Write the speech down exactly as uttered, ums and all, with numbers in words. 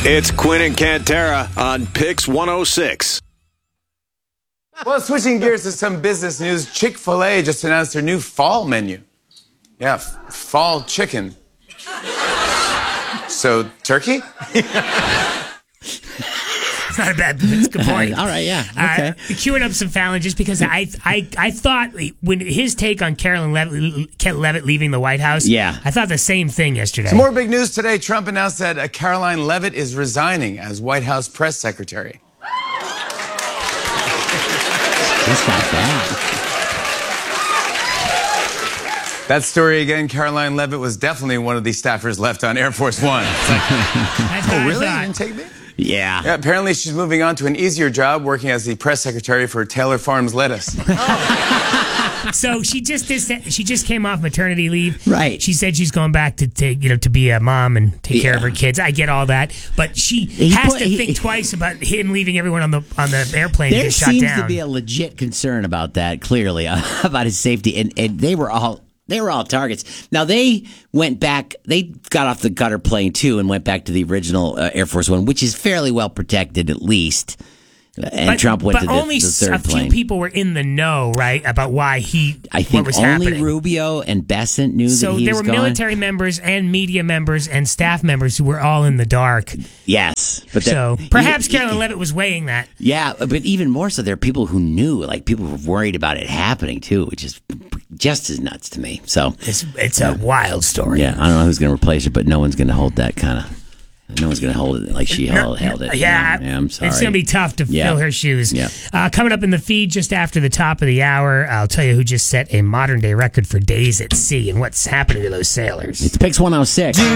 It's Quinn and Cantera on Pix one oh six. Well, switching gears to some business news, Chick-fil-A just announced their new fall menu. Yeah, f- fall chicken. So, turkey? It's not a bad. It's a good point. All right, yeah, okay. Uh, queuing up some Fallon just because I, I, I thought when his take on Carolyn Levitt, Levitt leaving the White House, yeah, I thought the same thing yesterday. Some more big news today. Trump announced that uh, Caroline Levitt is resigning as White House press secretary. That's not bad. That story again, Caroline Levitt was definitely one of the staffers left on Air Force One. It's like, That's what oh, I really? thought. You didn't take me? Yeah. Yeah. Apparently she's moving on to an easier job working as the press secretary for Taylor Farms Lettuce. So she just is, she just came off maternity leave. Right. She said she's going back to take you know to be a mom and take yeah. care of her kids. I get all that, but she he has put, to he, think twice about him leaving everyone on the on the airplane. There to get shot seems down. to be a legit concern about that. Clearly, uh, about his safety, and and they were all. They were all targets. Now, they went back, they got off the Qatar plane, too, and went back to the original uh, Air Force One, which is fairly well protected, at least. And but, Trump went but to the, only the third a few plane. people were in the know, right, about why he, I think what was only happening. Rubio and Bessent knew so that he there was were gone. military members and media members and staff members who were all in the dark. Yes. But so perhaps Carolyn Levitt was weighing that. Yeah, but even more so, there are people who knew, like people who were worried about it happening, too, which is just as nuts to me. So It's, it's a wild story. Yeah, I don't know who's going to replace her, but no one's going to hold that kind of... No one's going to hold it like she held, held it. Yeah, yeah, I'm sorry. It's going to be tough to yeah. fill her shoes. Yeah. Uh, coming up in the feed just after the top of the hour, I'll tell you who just set a modern-day record for days at sea and what's happening to those sailors. It's Pix one oh six.